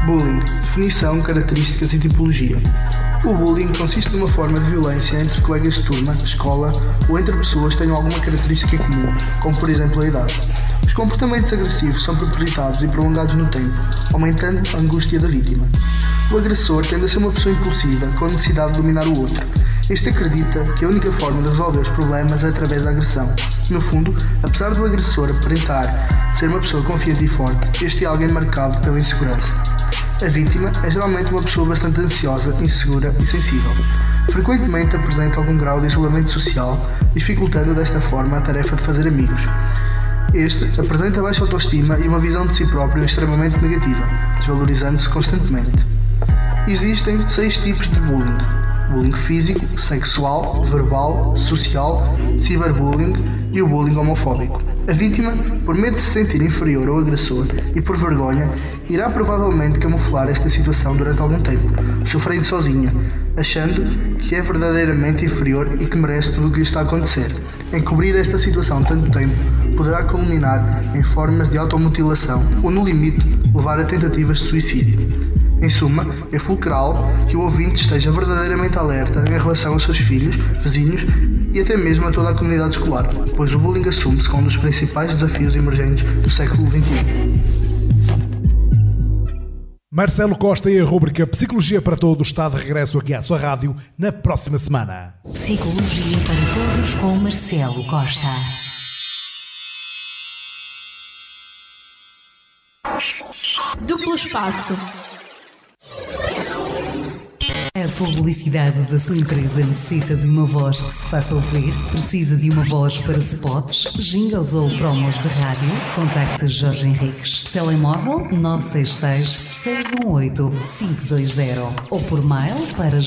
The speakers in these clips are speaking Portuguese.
Bullying. Definição, características e tipologia. O bullying consiste numa forma de violência entre colegas de turma, escola ou entre pessoas que tenham alguma característica em comum, como por exemplo a idade. Os comportamentos agressivos são propositados e prolongados no tempo, aumentando a angústia da vítima. O agressor tende a ser uma pessoa impulsiva, com a necessidade de dominar o outro. Este acredita que a única forma de resolver os problemas é através da agressão. No fundo, apesar do agressor aparentar ser uma pessoa confiante e forte, este é alguém marcado pela insegurança. A vítima é geralmente uma pessoa bastante ansiosa, insegura e sensível. Frequentemente apresenta algum grau de isolamento social, dificultando desta forma a tarefa de fazer amigos. Este apresenta baixa autoestima e uma visão de si próprio extremamente negativa, desvalorizando-se constantemente. Existem 6 tipos de bullying: bullying físico, sexual, verbal, social, ciberbullying e o bullying homofóbico. A vítima, por medo de se sentir inferior ao agressor e por vergonha, irá provavelmente camuflar esta situação durante algum tempo, sofrendo sozinha, achando que é verdadeiramente inferior e que merece tudo o que lhe está a acontecer. Encobrir esta situação tanto tempo poderá culminar em formas de automutilação ou, no limite, levar a tentativas de suicídio. Em suma, é fulcral que o ouvinte esteja verdadeiramente alerta em relação aos seus filhos, vizinhos e até mesmo a toda a comunidade escolar, pois o bullying assume-se como um dos principais desafios emergentes do século XXI. Marcelo Costa e a rubrica Psicologia para Todos está de regresso aqui à sua rádio na próxima semana. Psicologia para Todos com Marcelo Costa. Duplo espaço. A publicidade da sua empresa necessita de uma voz que se faça ouvir? Precisa de uma voz para spots, jingles ou promos de rádio? Contacte Jorge Henriques. Telemóvel 966-618-520 ou por mail para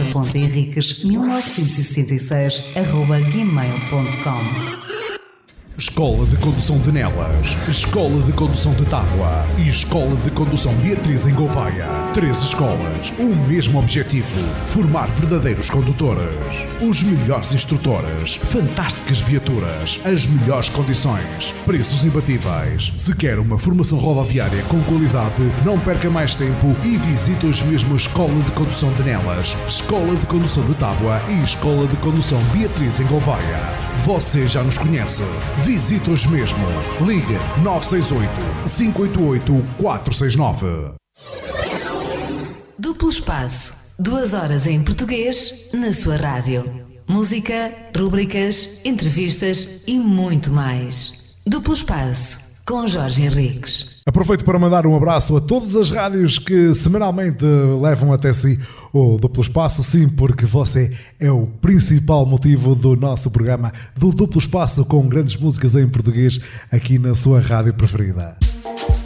j.henriques1976@gmail.com. Escola de Condução de Nelas, Escola de Condução de Tábua e Escola de Condução Beatriz em Gouveia. 3 escolas, o mesmo objetivo: formar verdadeiros condutores. Os melhores instrutores, fantásticas viaturas, as melhores condições, preços imbatíveis. Se quer uma formação rodoviária com qualidade, não perca mais tempo e visite hoje mesmo a Escola de Condução de Nelas, Escola de Condução de Tábua e Escola de Condução Beatriz em Gouveia. Você já nos conhece. Visite hoje mesmo. Ligue 968-588-469. Duplo espaço. 2 horas em português na sua rádio. Música, rúbricas, entrevistas e muito mais. Duplo espaço com Jorge Henriques. Aproveito para mandar um abraço a todas as rádios que semanalmente levam até si o Duplo Espaço, sim, porque você é o principal motivo do nosso programa do Duplo Espaço, com grandes músicas em português aqui na sua rádio preferida.